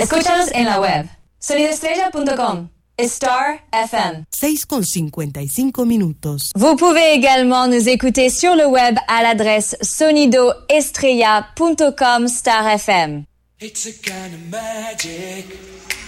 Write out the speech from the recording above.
Escúchanos en la web sonidoestrella.com. Star FM. 6:55. Vous pouvez également nous écouter sur le web à l'adresse sonidoestrella.com Star FM. It's a kind of magic.